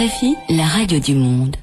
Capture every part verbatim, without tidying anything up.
F I, la radio du monde.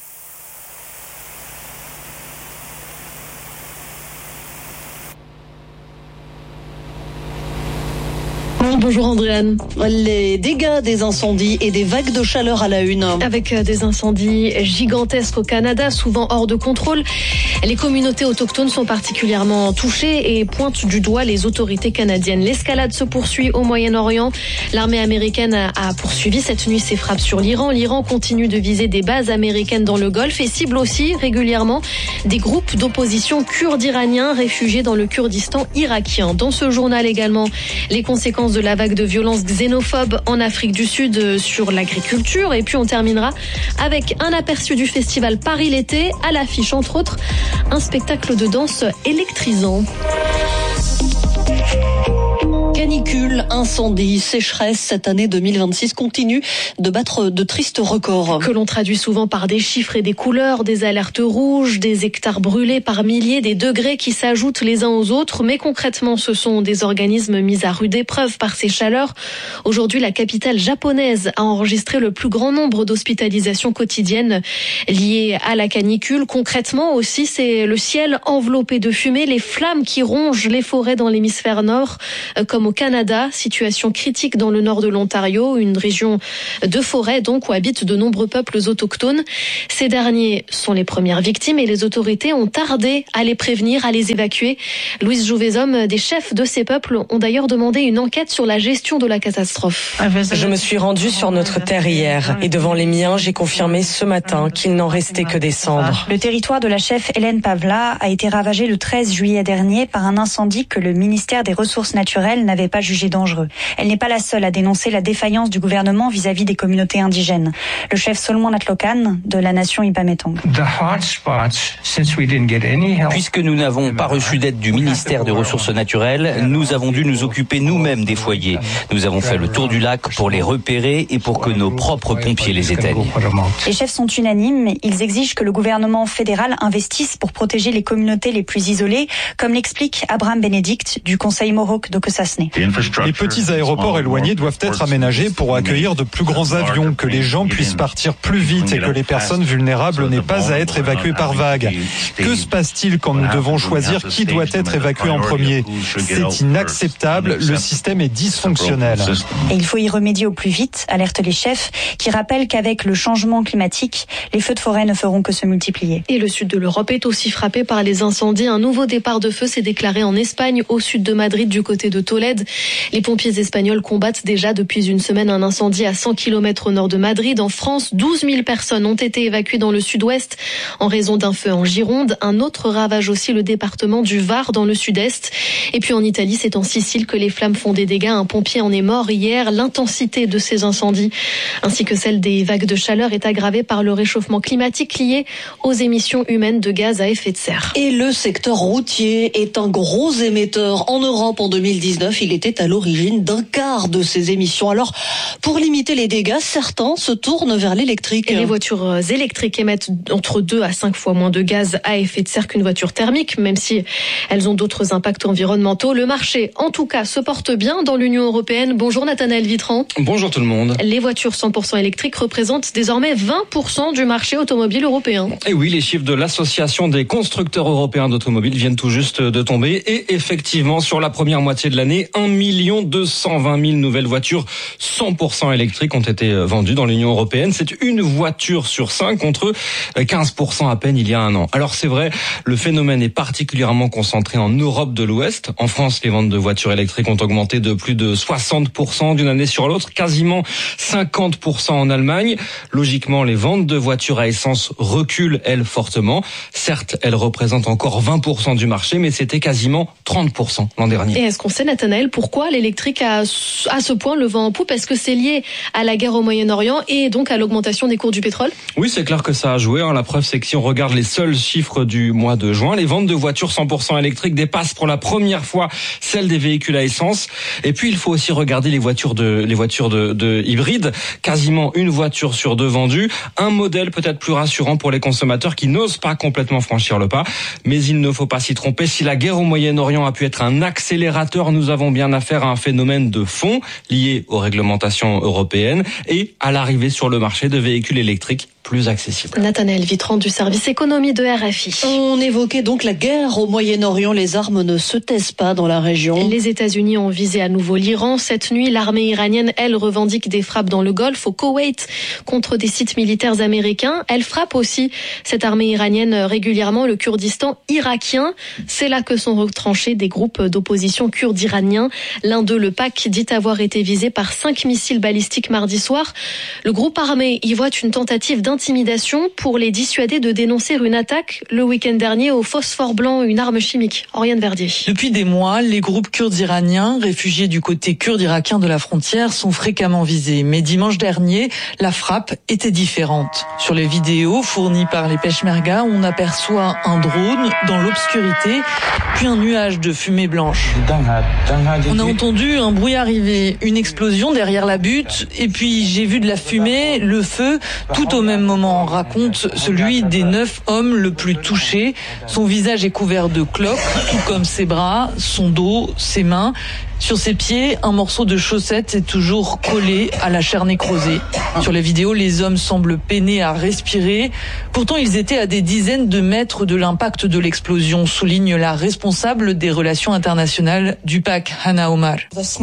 Bonjour Andréane. Les dégâts des incendies et des vagues de chaleur à la une. Avec des incendies gigantesques au Canada, souvent hors de contrôle, les communautés autochtones sont particulièrement touchées et pointent du doigt les autorités canadiennes. L'escalade se poursuit au Moyen-Orient. L'armée américaine a poursuivi cette nuit ses frappes sur l'Iran. L'Iran continue de viser des bases américaines dans le Golfe et cible aussi régulièrement des groupes d'opposition kurdes iraniens réfugiés dans le Kurdistan irakien. Dans ce journal également, les conséquences de la vague de violence xénophobe en Afrique du Sud sur l'agriculture. Et puis on terminera avec un aperçu du festival Paris l'été, à l'affiche entre autres un spectacle de danse électrisant. Canicule, incendie, sécheresse, cette année deux mille vingt-six continue de battre de tristes records. Que l'on traduit souvent par des chiffres et des couleurs, des alertes rouges, des hectares brûlés par milliers, des degrés qui s'ajoutent les uns aux autres. Mais concrètement, ce sont des organismes mis à rude épreuve par ces chaleurs. Aujourd'hui, la capitale japonaise a enregistré le plus grand nombre d'hospitalisations quotidiennes liées à la canicule. Concrètement aussi, c'est le ciel enveloppé de fumée, les flammes qui rongent les forêts dans l'hémisphère nord, comme au Canada, situation critique dans le nord de l'Ontario, une région de forêt donc où habitent de nombreux peuples autochtones. Ces derniers sont les premières victimes et les autorités ont tardé à les prévenir, à les évacuer. Louise Jouvezhomme, des chefs de ces peuples, ont d'ailleurs demandé une enquête sur la gestion de la catastrophe. Je me suis rendue sur notre terre hier et devant les miens, j'ai confirmé ce matin qu'il n'en restait que des cendres. Le territoire de la chef Hélène Pavla a été ravagé le treize juillet dernier par un incendie que le ministère des Ressources naturelles n'avait pas jugé dangereux. Elle n'est pas la seule à dénoncer la défaillance du gouvernement vis-à-vis des communautés indigènes. Le chef Solomon Atlokan de la nation Ipametong. Puisque nous n'avons pas reçu d'aide du ministère des Ressources naturelles, nous avons dû nous occuper nous-mêmes des foyers. Nous avons fait le tour du lac pour les repérer et pour que nos propres pompiers les éteignent. Les chefs sont unanimes. Ils exigent que le gouvernement fédéral investisse pour protéger les communautés les plus isolées, comme l'explique Abraham Benedict du Conseil Mohawk d'Okosasne. Les petits aéroports éloignés doivent être aménagés pour accueillir de plus grands avions, que les gens puissent partir plus vite et que les personnes vulnérables n'aient pas à être évacuées par vagues. Que se passe-t-il quand nous devons choisir qui doit être évacué en premier ? C'est inacceptable, le système est dysfonctionnel. Et il faut y remédier au plus vite, alertent les chefs, qui rappellent qu'avec le changement climatique, les feux de forêt ne feront que se multiplier. Et le sud de l'Europe est aussi frappé par les incendies. Un nouveau départ de feu s'est déclaré en Espagne, au sud de Madrid, du côté de Tolède. Les pompiers espagnols combattent déjà depuis une semaine un incendie à cent kilomètres au nord de Madrid. En France, douze mille personnes ont été évacuées dans le sud-ouest en raison d'un feu en Gironde. Un autre ravage aussi le département du Var dans le sud-est. Et puis en Italie, c'est en Sicile que les flammes font des dégâts. Un pompier en est mort hier. L'intensité de ces incendies ainsi que celle des vagues de chaleur est aggravée par le réchauffement climatique lié aux émissions humaines de gaz à effet de serre. Et le secteur routier est un gros émetteur. En Europe, en deux mille dix-neuf, il était à l'origine d'un quart de ces émissions. Alors, pour limiter les dégâts, certains se tournent vers l'électrique. Et les voitures électriques émettent entre deux à cinq fois moins de gaz à effet de serre qu'une voiture thermique, même si elles ont d'autres impacts environnementaux. Le marché, en tout cas, se porte bien dans l'Union européenne. Bonjour Nathanaël Vitran. Bonjour tout le monde. Les voitures cent pour cent électriques représentent désormais vingt pour cent du marché automobile européen. Et oui, les chiffres de l'Association des constructeurs européens d'automobiles viennent tout juste de tomber. Et effectivement, sur la première moitié de l'année, un million deux cent vingt mille nouvelles voitures cent pour cent électriques ont été vendues dans l'Union européenne. C'est une voiture sur cinq contre quinze pour cent à peine il y a un an. Alors c'est vrai, le phénomène est particulièrement concentré en Europe de l'Ouest. En France, les ventes de voitures électriques ont augmenté de plus de soixante pour cent d'une année sur l'autre, quasiment cinquante pour cent en Allemagne. Logiquement, les ventes de voitures à essence reculent, elles, fortement. Certes, elles représentent encore vingt pour cent du marché, mais c'était quasiment trente pour cent l'an dernier. Et est-ce qu'on sait, Nathanaël, pourquoi l'électrique a à ce point le vent en poupe? Est-ce que c'est lié à la guerre au Moyen-Orient et donc à l'augmentation des cours du pétrole? Oui, c'est clair que ça a joué. Hein. La preuve, c'est que si on regarde les seuls chiffres du mois de juin, les ventes de voitures cent pour cent électriques dépassent pour la première fois celles des véhicules à essence. Et puis, il faut aussi regarder les voitures de, les voitures de, de hybrides. Quasiment une voiture sur deux vendue. Un modèle peut-être plus rassurant pour les consommateurs qui n'osent pas complètement franchir le pas. Mais il ne faut pas s'y tromper. Si la guerre au Moyen-Orient a pu être un accélérateur, nous avons bien bien affaire à un phénomène de fond lié aux réglementations européennes et à l'arrivée sur le marché de véhicules électriques plus accessibles. Nathanaël Vitran du service économie de R F I. On évoquait donc la guerre au Moyen-Orient. Les armes ne se taisent pas dans la région. Les États-Unis ont visé à nouveau l'Iran. Cette nuit, l'armée iranienne, elle, revendique des frappes dans le Golfe, au Koweït, contre des sites militaires américains. Elle frappe aussi, cette armée iranienne, régulièrement le Kurdistan irakien. C'est là que sont retranchés des groupes d'opposition kurdes iraniens. L'un d'eux, le P A C, dit avoir été visé par cinq missiles balistiques mardi soir. Le groupe armé y voit une tentative d'intimidation pour les dissuader de dénoncer une attaque le week-end dernier au phosphore blanc, une arme chimique. Oriane Verdier. Depuis des mois, les groupes kurdes iraniens, réfugiés du côté kurde irakien de la frontière, sont fréquemment visés. Mais dimanche dernier, la frappe était différente. Sur les vidéos fournies par les Peshmerga, on aperçoit un drone dans l'obscurité, puis un nuage de fumée blanche. On a entendu un bruit arriver, une explosion derrière la butte, et puis j'ai vu de la fumée, le feu, tout au même moment, raconte celui des neuf hommes le plus touchés. Son visage est couvert de cloques, tout comme ses bras, son dos, ses mains. Sur ses pieds, un morceau de chaussette est toujours collé à la chair nécrosée. Sur les vidéos, les hommes semblent peiner à respirer. Pourtant, ils étaient à des dizaines de mètres de l'impact de l'explosion, souligne la responsable des relations internationales du P A C, Hannah Omar.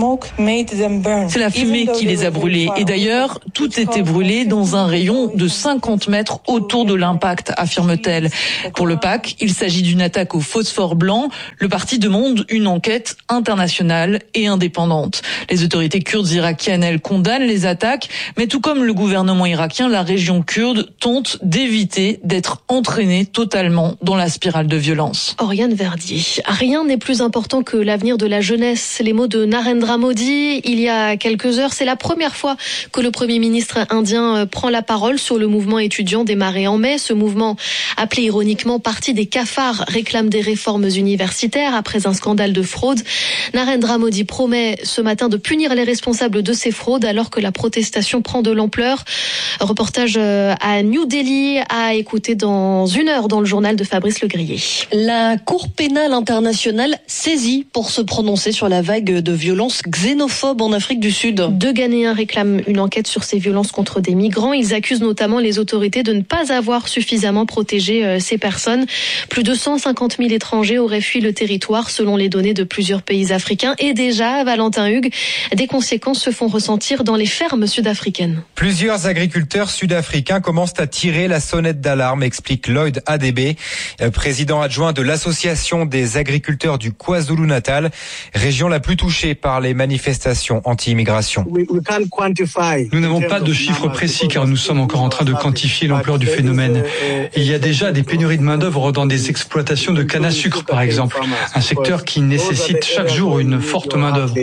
C'est la fumée qui les a brûlés. Et d'ailleurs, tout était brûlé dans un rayon de cinquante mètres autour de l'impact, affirme-t-elle. Pour le P A C, il s'agit d'une attaque au phosphore blanc. Le parti demande une enquête internationale et indépendante. Les autorités kurdes irakiennes, elles, condamnent les attaques, mais tout comme le gouvernement irakien, la région kurde tente d'éviter d'être entraînée totalement dans la spirale de violence. Oriane Verdier. Rien n'est plus important que l'avenir de la jeunesse. Les mots de Narendra Modi, il y a quelques heures, c'est la première fois que le Premier ministre indien prend la parole sur le mouvement étudiant démarré en mai. Ce mouvement, appelé ironiquement Parti des cafards, réclame des réformes universitaires après un scandale de fraude. Narendra Modi promet ce matin de punir les responsables de ces fraudes alors que la protestation prend de l'ampleur. Reportage à New Delhi à écouter dans une heure dans le journal de Fabrice Legrier. La Cour pénale internationale saisie pour se prononcer sur la vague de violences xénophobes en Afrique du Sud. Deux Ghanéens réclament une enquête sur ces violences contre des migrants. Ils accusent notamment les autorités de ne pas avoir suffisamment protégé ces personnes. Plus de cent cinquante mille étrangers auraient fui le territoire selon les données de plusieurs pays africains. Et déjà, Valentin Hugues, des conséquences se font ressentir dans les fermes sud-africaines. Plusieurs agriculteurs sud-africains commencent à tirer la sonnette d'alarme, explique Lloyd Adebe, président adjoint de l'association des agriculteurs du KwaZulu-Natal, région la plus touchée par les manifestations anti-immigration. Nous n'avons pas de chiffres précis car nous sommes encore en train de quantifier l'ampleur du phénomène. Il y a déjà des pénuries de main-d'œuvre dans des exploitations de canne à sucre, par exemple, un secteur qui nécessite chaque jour une forte main-d'œuvre.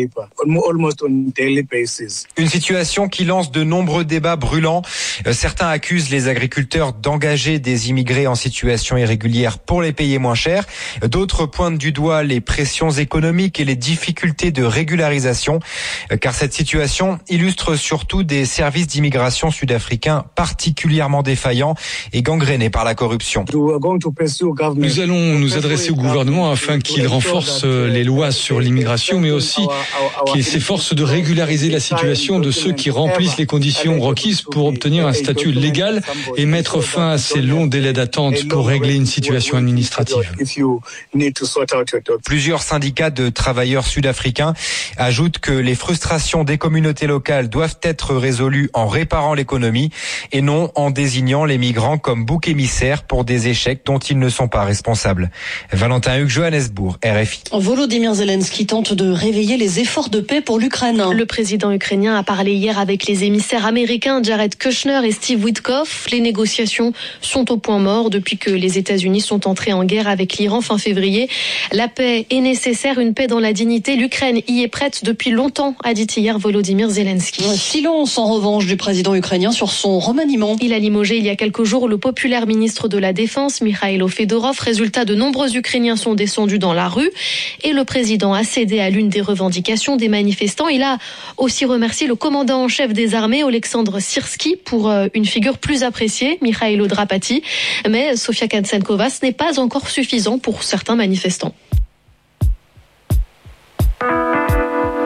Une situation qui lance de nombreux débats brûlants. Certains accusent les agriculteurs d'engager des immigrés en situation irrégulière pour les payer moins cher. D'autres pointent du doigt les pressions économiques et les difficultés de régularisation, car cette situation illustre surtout des services d'immigration sud-africains particulièrement défaillants et gangrénés par la corruption. Nous allons nous adresser au gouvernement afin qu'il renforce les lois sur l'immigration, mais aussi qu'il s'efforce de régulariser la situation de ceux qui remplissent les conditions requises pour obtenir un statut légal et mettre fin à ces longs délais d'attente pour régler une situation administrative. Plusieurs syndicats de travailleurs sud-africains ajoutent que les frustrations des communautés locales doivent être résolues en réparant l'économie et non en désignant les migrants comme boucs émissaires pour des échecs dont ils ne sont pas responsables. Valentin Hugues, Johannesburg, R F I. Volodymyr Zelensky tente de réveiller les efforts de paix pour l'Ukraine. Le président ukrainien a parlé hier avec les émissaires américains Jared Kushner et Steve Witkoff. Les négociations sont au point mort depuis que les États-Unis sont entrés en guerre avec l'Iran fin février. La paix est nécessaire, une paix dans la dignité. L'Ukraine y est prête depuis longtemps, a dit hier Volodymyr Zelensky. Silence en revanche du président ukrainien sur son remaniement. Il a limogé il y a quelques jours le populaire ministre de la Défense, Mikhailo Fedorov. Résultat, de nombreux Ukrainiens sont descendus dans la rue et le président a cédé à l'une des revendications des manifestants. Il a aussi remercié le commandant en chef des armées, Oleksandr Syrski, pour une figure plus appréciée, Mikhailo Drapati. Mais Sofia Kansenkova, ce n'est pas encore suffisant pour certains manifestants.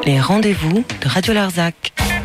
les rendez-vous de Radio Larzac.